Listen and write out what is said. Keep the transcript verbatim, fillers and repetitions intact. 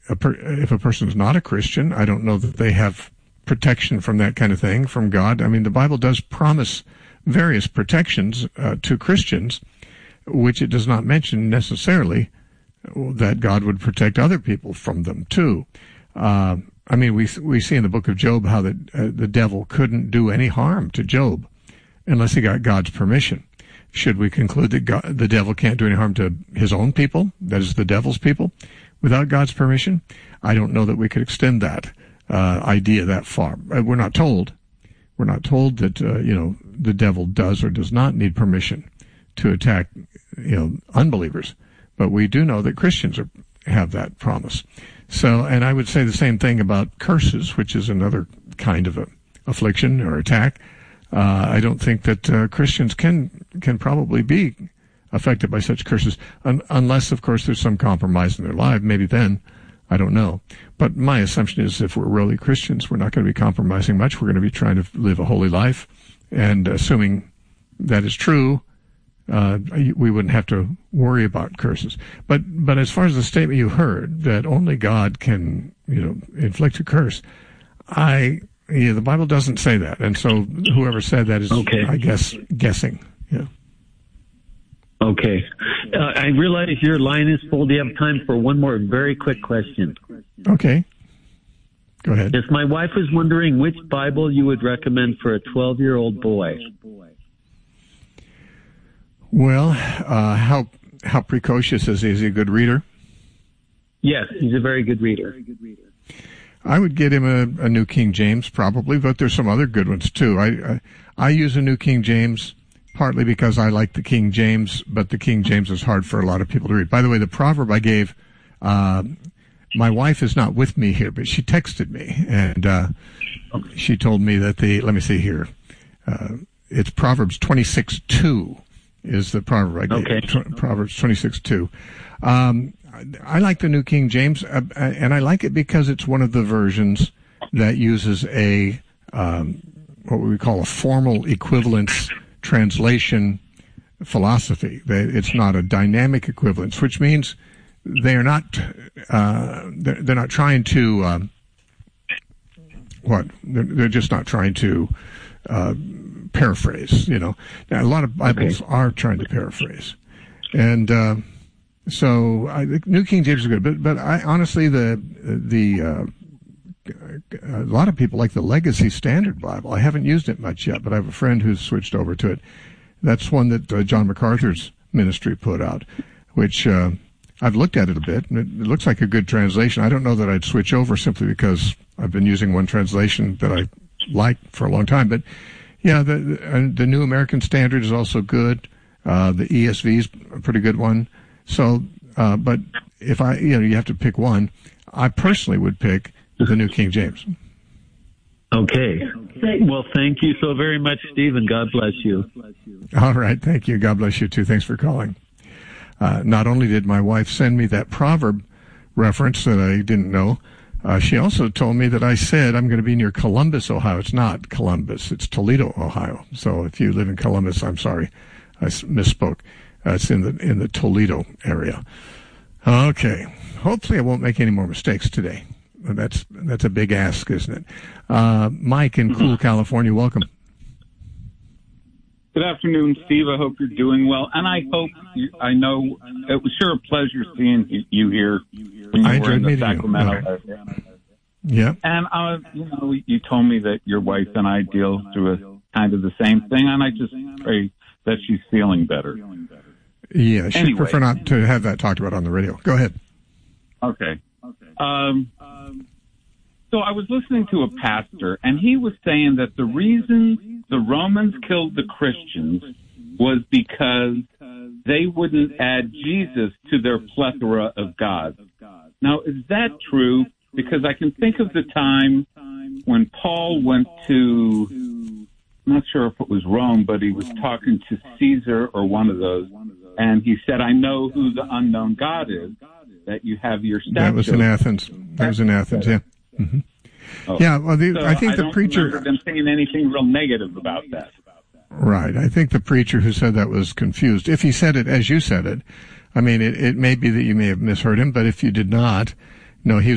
a per, if a person is not a Christian, I don't know that they have protection from that kind of thing from God. I mean, the Bible does promise various protections uh, to Christians, which it does not mention necessarily that God would protect other people from them too. Uh, I mean, we we see in the book of Job how the uh, the devil couldn't do any harm to Job unless he got God's permission. Should we conclude that God, the devil can't do any harm to his own people, that is the devil's people, without God's permission? I don't know that we could extend that uh, idea that far. We're not told. We're not told that uh, you know the devil does or does not need permission to attack you know unbelievers, but we do know that Christians are, have that promise. So, and I would say the same thing about curses, which is another kind of a affliction or attack. Uh, I don't think that uh, Christians can can probably be affected by such curses, un- unless, of course, there's some compromise in their life. Maybe then, I don't know. But my assumption is if we're really Christians, we're not going to be compromising much. We're going to be trying to live a holy life. And assuming that is true, uh, we wouldn't have to worry about curses. But but as far as the statement you heard, that only God can, you know, inflict a curse, I... Yeah, the Bible doesn't say that, and so whoever said that is, okay. I guess, guessing. Yeah. Okay. Uh, I realize your line is full. Do you have time for one more very quick question? Okay. Go ahead. Yes, my wife was wondering which Bible you would recommend for a twelve-year-old boy. Well, uh, how how precocious is he? Is he a good reader? Yes, he's a very good reader. I would get him a, a New King James probably, but there's some other good ones too. I, I I use a New King James partly because I like the King James, but the King James is hard for a lot of people to read. By the way, the proverb I gave, uh, my wife is not with me here, but she texted me, and uh, she told me that the, let me see here, uh, it's Proverbs twenty-six two is the proverb I gave. Okay. Tw- Proverbs twenty-six two. Um, I like the New King James, uh, and I like it because it's one of the versions that uses a um, what we call a formal equivalence translation philosophy. It's not a dynamic equivalence, which means they are not uh, they're, they're not trying to um, what they're, they're just not trying to uh, paraphrase. You know, now, a lot of Bibles okay. are trying to paraphrase, and. Uh, So I, the New King James is good, but but I honestly the the uh, a lot of people like the Legacy Standard Bible. I haven't used it much yet, but I have a friend who's switched over to it. That's one that uh, John MacArthur's ministry put out, which uh, I've looked at it a bit, and it, it looks like a good translation. I don't know that I'd switch over simply because I've been using one translation that I like for a long time. But yeah, the the, the New American Standard is also good. Uh, the E S V is a pretty good one. So, uh, but if I, you know, you have to pick one, I personally would pick the New King James. Okay. Well, thank you so very much, Stephen. God bless you. All right. Thank you. God bless you, too. Thanks for calling. Uh, not only did my wife send me that proverb reference that I didn't know, uh, she also told me that I said I'm going to be near Columbus, Ohio. It's not Columbus. It's Toledo, Ohio. So if you live in Columbus, I'm sorry. I misspoke. Uh, it's in the in the Toledo area. Okay. Hopefully I won't make any more mistakes today. That's that's a big ask, isn't it? Uh, Mike in Cool, California, welcome. Good afternoon, Steve. I hope you're doing well. And I hope, you, I know, it was sure a pleasure seeing you here when you I were in the meeting Sacramento you. area. Yeah. And, uh, you know, you told me that your wife and I deal through a kind of the same thing, and I just pray that she's feeling better. Yeah, she'd anyway. prefer not to have that talked about on the radio. Go ahead. Okay. Um, so I was listening to a pastor, and he was saying that the reason the Romans killed the Christians was because they wouldn't add Jesus to their plethora of gods. Now, is that true? Because I can think of the time when Paul went to, I'm not sure if it was Rome, but he was talking to Caesar or one of those, and he said, I know who the unknown God is, that you have your statue. That was in Athens. That was in Athens, yeah. Mm-hmm. Oh. Yeah, well, the, so I think I the don't preacher... remember them saying anything real negative about that. Right. I think the preacher who said that was confused. If he said it as you said it, I mean, it, it may be that you may have misheard him, but if you did not, no, he